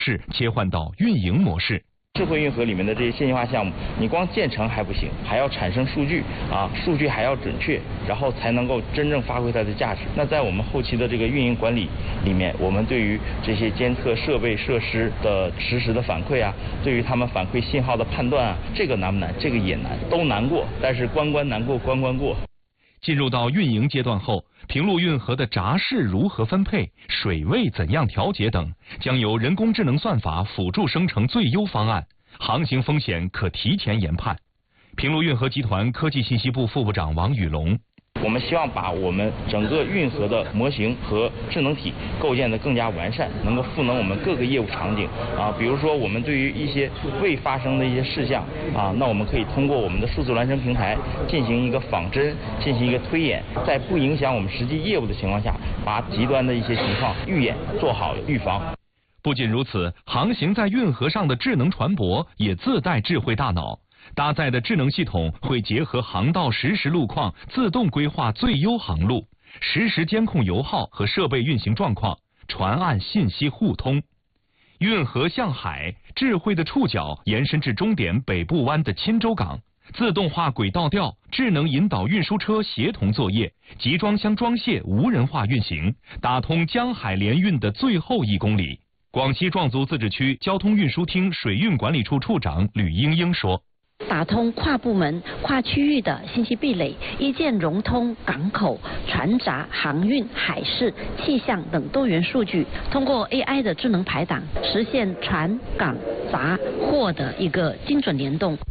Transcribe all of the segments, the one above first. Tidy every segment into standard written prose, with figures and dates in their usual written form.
是切换到运营模式。 智慧运河里面的这些信息化项目，你光建成还不行，还要产生数据啊，数据还要准确，然后才能够真正发挥它的价值。那在我们后期的这个运营管理里面，我们对于这些监测设备设施的实时的反馈啊，对于他们反馈信号的判断啊，这个难不难？这个也难，都难过，但是关关难过关关过。 进入到运营阶段后，平陆运河的闸室如何分配、水位怎样调节等，将由人工智能算法辅助生成最优方案，航行风险可提前研判。平陆运河集团科技信息部副部长王宇龙。 我们希望把我们整个运河的模型和智能体构建得更加完善，能够赋能我们各个业务场景啊。比如说，我们对于一些未发生的一些事项啊，那我们可以通过我们的数字孪生平台进行一个仿真，进行一个推演，在不影响我们实际业务的情况下，把极端的一些情况预演做好预防。 不仅如此，航行在运河上的智能船舶也自带智慧大脑。搭载的智能系统会结合航道实时路况，自动规划最优航路，实时监控油耗和设备运行状况，船岸信息互通。运河向海，智慧的触角延伸至终点北部湾的钦州港，自动化轨道调，智能引导运输车协同作业，集装箱装卸无人化运行，打通江海联运的最后1公里。广西壮族自治区交通运输厅水运管理处处长吕英英说， 打通跨部门、跨区域的信息壁垒，一键融通港口、船闸、航运、海事、气象等多元数据，通过 AI 的智能排档，实现船、港、闸、货的一个精准联动。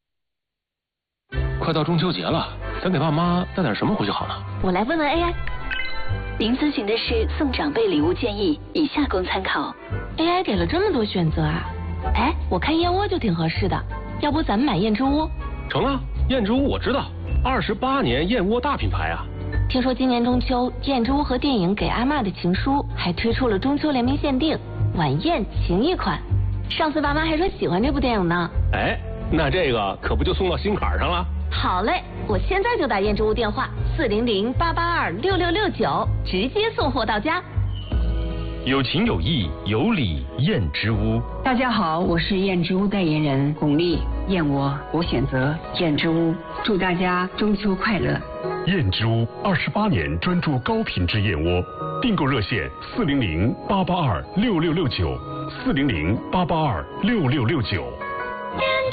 快到中秋节了，咱给爸妈带点什么回去好呢？ 我来问问 AI。您咨询的是送长辈礼物建议，以下供参考。 AI 给了这么多选择啊！哎，我看燕窝就挺合适的。要不咱们买燕之屋？ 成啊，燕之屋我知道，28年燕窝大品牌啊。 听说今年中秋，燕之屋和电影《给阿嬷的情书》还推出了中秋联名限定晚宴情谊款。上次爸妈还说喜欢这部电影呢。 哎，那这个可不就送到心坎上了？ 好嘞，我现在就打燕之屋电话400-882-6669，直接送货到家。 有情有义有礼燕之屋。 大家好，我是燕之屋代言人巩俐，燕窝我选择燕之屋，祝大家中秋快乐。 燕之屋28年专注高品质燕窝，订购热线400-882-6669，400-882-6669。